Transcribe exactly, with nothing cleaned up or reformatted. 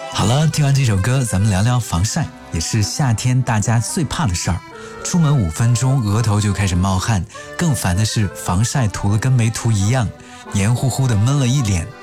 好了，听完这首歌，咱们聊聊防晒，也是夏天大家最怕的事儿。出门五分钟，额头就开始冒汗，更烦的是防晒涂了跟没涂一样，黏糊糊的闷了一脸，